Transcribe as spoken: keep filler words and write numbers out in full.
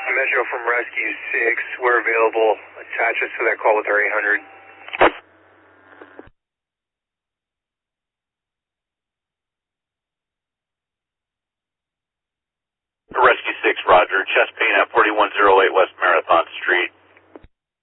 Metro from Rescue six. We're available. Attach us to that call with our eight hundred. Rescue six, Roger. Chest pain at forty-one oh eight West Marathon Street.